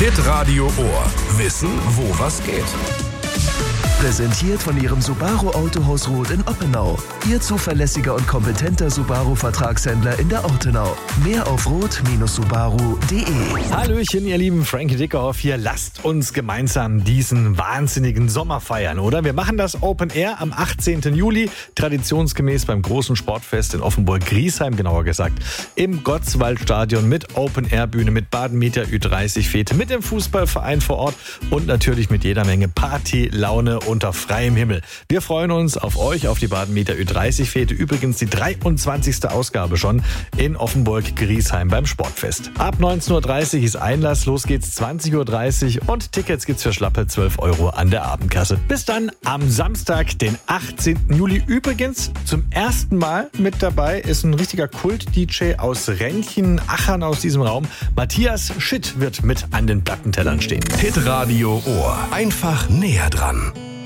Hitradio Ohr. Wissen, wo was geht. Präsentiert von Ihrem Subaru Autohaus Roth in Oppenau. Ihr zuverlässiger und kompetenter Subaru-Vertragshändler in der Ortenau. Mehr auf roth-subaru.de. Hallöchen, ihr lieben, Frankie Dickerhoff hier. Lasst uns gemeinsam diesen wahnsinnigen Sommer feiern, oder? Wir machen das Open Air am 18. Juli, traditionsgemäß beim großen Sportfest in Offenburg-Griesheim, genauer gesagt, im Gottswaldstadion mit Open-Air-Bühne, mit Baden-Meter Ü30-Fete, mit dem Fußballverein vor Ort und natürlich mit jeder Menge Party, Laune unter freiem Himmel. Wir freuen uns auf euch, auf die Baden-Meter Ü30-Fete. Übrigens die 23. Ausgabe schon in Offenburg-Griesheim beim Sportfest. Ab 19.30 Uhr ist Einlass, los geht's 20.30 Uhr und Tickets gibt's für schlappe 12 € an der Abendkasse. Bis dann am Samstag, den 18. Juli. Übrigens zum ersten Mal mit dabei ist ein richtiger Kult-DJ aus Rentchen, Achern aus diesem Raum. Matthias Schitt wird mit an den Plattentellern stehen. Hitradio Ohr. Einfach näher dran.